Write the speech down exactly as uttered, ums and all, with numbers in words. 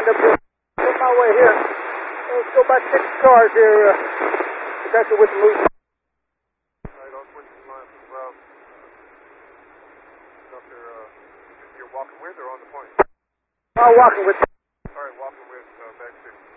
wind up here. On my way here. Let's go about six cars here. Uh, it's actually with the moose. Alright, I'll switch the line as well. Doctor, uh, you're walking with or on the point? I'm walking with. Alright, walking with, uh, back six.